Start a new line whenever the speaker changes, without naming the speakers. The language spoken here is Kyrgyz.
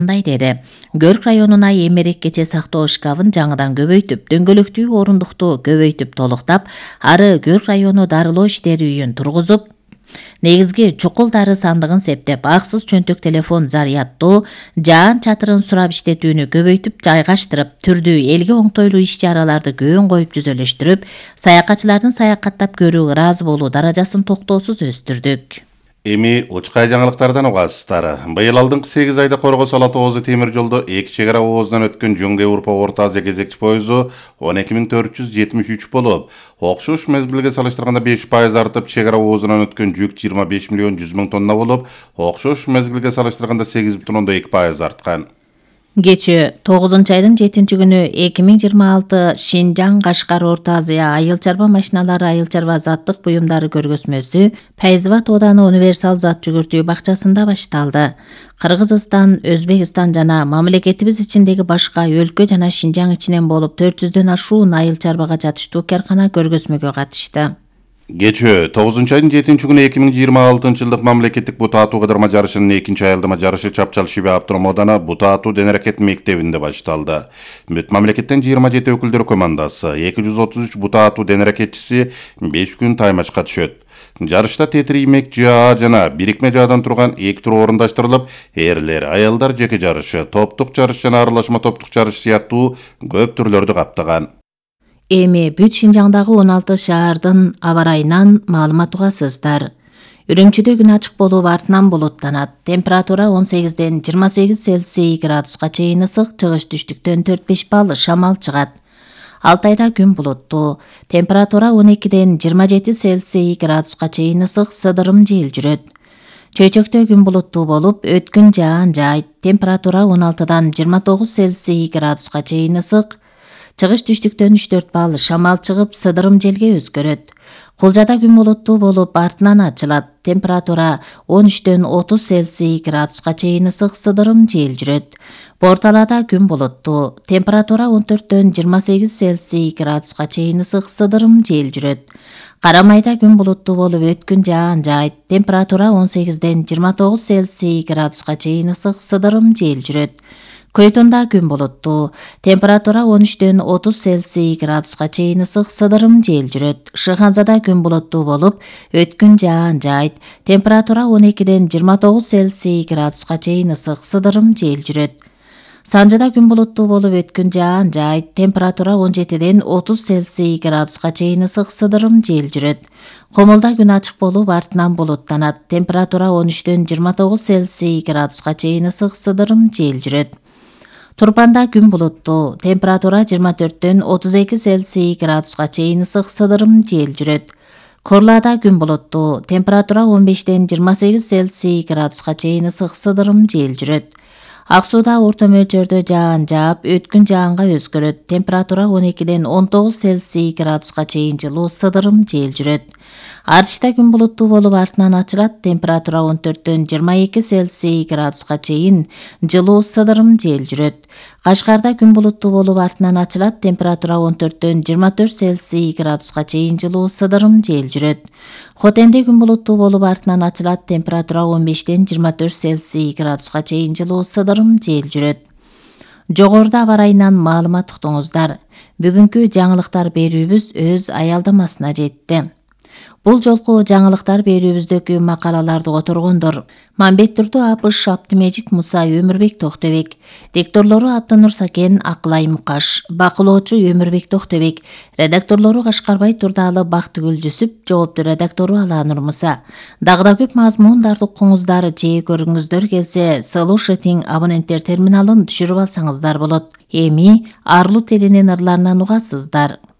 Мындай деди. Көрк районуна эмерек кече сактоо шкафын жаңыдан көбөйтүп, дөңгөлөктүү орундукту көбөйтүп толуктап, ары Көрк району дарылоо иштери үйүн тургузуп, негизги чукул дары сандыгын септеп, аксыз чөнтөк телефон зарядтоо, жаан чатырын сурап иштетүүнү көбөйтүп, жайгаштырып, түрдүү элге оңтойлуу иш-чараларды көөн коюп жүзөлөштүрүп, саякатчылардын саякаттап көрүүгө ыраазы болуу даражасын токтоосуз өстүрдүк.
Эми учкай жаңылыктардан угасыздар. Быйыл алдыңкы 8 айда Коргос Ала Тоозу темир жолдо эки чек ара оозунан өткөн Жоңго Европа Орто Азия кезекчи поезу 12473 болуп, окшош мезгилге салыштырганда 5% артып, чек ара оозунан өткөн жүк 25 миллион 100 миң тонна болуп, окшош мезгилге салыштырганда 8,2% арткан.
Кечээ 9-айдын 7-күнү 2026 Шинжаң Кашкар Орто Азия айыл чарба машиналары айыл чарба заттык буюмдары көргөзмөсү Пайзыбат ооданы универсал зат жүгүртүү бакчасында башталды. Кыргызстан, Өзбекстан жана мамлекетибиз ичиндеги башка өлкө жана Шинжаң ичинен болуп 400дөн ашуун айыл чарбага жатыштуу каркана көргөзмөгө катышты.
Кечээ 9-айдын 7-күнү 2026 жылдык мамлекеттик бут атуу кыдырма жарышынын 2 айылдама жарышы Чапчал Шибе Аптурам ооданы бут атуу денерекет мектебинде башталды. Бүт мамлекеттен 27 өкүлдөр командасы, 233 бут атуу денерекетчиси 5 күн таймашка түшөт. Жарышта тетир иймек жаа жана бирикме жаадан турган 2 тур орундаштырылып, эрлер, аялдар жеке жарышы, топтук жарыш жана аралашма топтук жарыш сыяктуу көп түрлөрдү каптаган.
Эми бүт Шинжаңдагы 16 шаардын аба ырайынан маалымат угасыздар. Үрүмчүдө күн ачык болуп артынан булуттанат. Температура 18ден 28 Цельсий градуска чейин ысык, чыгыш түштүктөн 4-5 балл шамал чыгат. Алтайда күн булуттуу. Температура 12ден 27 Цельсий градуска чейин ысык, сыдырым жел жүрөт. Чөйчөктө күн булуттуу болуп, өткүн жаан жаайт. Температура 16дан 29 Цельсий градуска чейин ысык, чыгыш түштүктөн 3-4 балл шамал чыгып, сыдырым желге өзгөрөт. Кулжада күн булуттуу болуп, артынан ачылат. Температура 13дөн 30 Цельсий градуска чейин ысык, сыдырым жел жүрөт. Борталада күн булуттуу. Температура 14дөн 28 Цельсий градуска чейин ысык, сыдырым жел жүрөт. Карамайда күн булуттуу болуп, өткүн жаан жаайт. Температура 18ден 29 Цельсий градуска чейин ысык, сыдырым жел жүрөт. Көйтүндө күн булуттуу. Температура 13дөн 30 Цельсий градуска чейин ысык, сыдырым жел жүрөт. Шыханзада күн булуттуу болуп, өткүн жаан жаайт. Температура 12ден 29 Цельсий градуска чейин ысык, сыдырым жел жүрөт. Санжада күн булуттуу болуп, өткүн жаан жаайт. Температура 17ден 30 Цельсий градуска чейин ысык, сыдырым жел жүрөт. Комулда күн ачык болуп, артынан булуттанат. Температура 13дөн 29 Цельсий градуска чейин ысык, сыдырым жел жүрөт. Турпанда күн булуттуу. Температура 24дөн 32 Цельсий градуска чейин ысык, сыдырым жел жүрөт. Корлада күн булуттуу. Температура 15ден 28 Цельсий градуска чейин ысык, сыдырым жел жүрөт. Ак сууда орто мөлчөрдө жаан жаап, өткүн жаанга өзгөрөт. Температура 12ден 19 Цельсий градуска чейин жылуу, сыдырым жел жүрөт. Артышта күн булуттуу болуп, артынан ачылат. Температура 14дөн 22 Цельсий градуска чейин жылуу, сыдырым жел жүрөт. Кашкарда күн булуттуу болуп, артынан ачылат. Температура 14дөн 24 Цельсий градуска чейин жылуу, сыдырым жел жүрөт. Хотенде күн булуттуу болуп, артынан ачылат. Температура 15ден 24 Цельсий градуска чейин жылуу, сыдырым жел жүрөт. Жогоруда аба ырайынан маалымат уктуңуздар. Бүгүнкү жаңылыктар берүүбүз өз аялдамасына жетти. Бул жолку жаңылыктар берүүбүздөгү макалаларды которгондор: Мамбеттурду Апыш, Абдымежит Муса, Өмүрбек Токтобек. Дикторлору Абдынур Сакен, Акылай Мукаш. Бакылоочу Өмүрбек Токтобек. Редакторлору Кашкарбай Турдалы, Бактыгүл Жүсүп. Жоопту редактору Аланур Муса. Дагы да көп мазмундарды укуңуздар, жээ көрүңүздөр келсе, Слушатиң абоненттер терминалын түшүрүп алсаңыздар болот. Эми арлуу телинин ырларынан угасыздар.